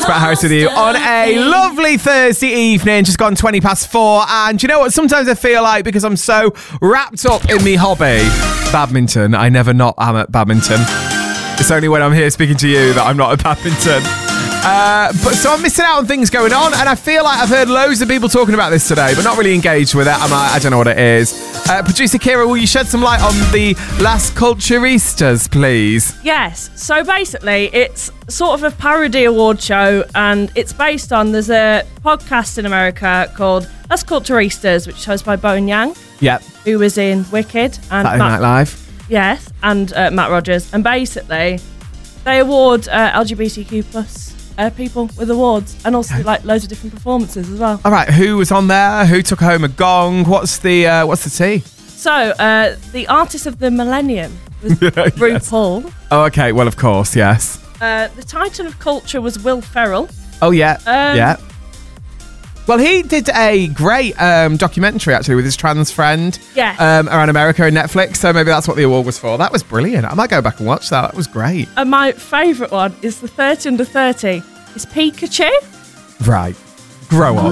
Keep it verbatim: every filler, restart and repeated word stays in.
Brett Harris with you on a lovely Thursday evening, just gone twenty past four. And you know what? Sometimes I feel like, because I'm so wrapped up in me hobby, badminton, I never not am at badminton. It's only when I'm here speaking to you that I'm not at badminton. Uh, but so I'm missing out on things going on, and I feel like I've heard loads of people talking about this today, but not really engaged with it. I'm like, I don't know what it is. Uh, Producer Kira, will you shed some light on the Las Culturistas, please? Yes. So basically, it's sort of a parody award show, and it's based on, there's a podcast in America called Las Culturistas, which is hosted by Bowen Yang. Yep. Who was in Wicked. And Saturday Matt, Night Live. Yes, and uh, Matt Rogers. And basically, they award uh, L G B T Q plus uh, people with awards, and also like loads of different performances as well. All right, who was on there? Who took home a gong? What's the uh, what's the tea? So, uh, the artist of the millennium was Yes. RuPaul. Oh, okay. Well, of course, yes. Uh, the Titan of Culture was Will Ferrell. Oh, yeah, Um, yeah. Well, he did a great um, documentary, actually, with his trans friend Yes. um, around America and Netflix, so maybe that's what the award was for. That was brilliant. I might go back and watch that. That was great. And my favourite one is the thirty under thirty. Is Pikachu. Right. Grow up.